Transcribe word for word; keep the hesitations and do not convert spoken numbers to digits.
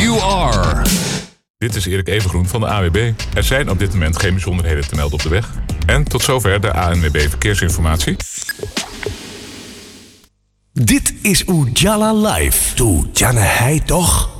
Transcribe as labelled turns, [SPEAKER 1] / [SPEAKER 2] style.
[SPEAKER 1] you are.
[SPEAKER 2] Dit is Erik Evengroen van de A N W B. Er zijn op dit moment geen bijzonderheden te melden op de weg. En tot zover de A N W B Verkeersinformatie.
[SPEAKER 1] Dit is Ujala Live. Doe Janne hij toch?